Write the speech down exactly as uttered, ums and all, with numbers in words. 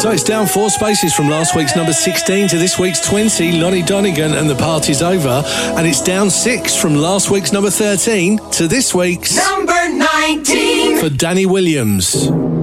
So it's down four spaces from last week's number sixteen to this week's twenty, Lonnie Donegan and The Party's Over. And it's down six from last week's number thirteen to this week's number nineteen for Danny Williams.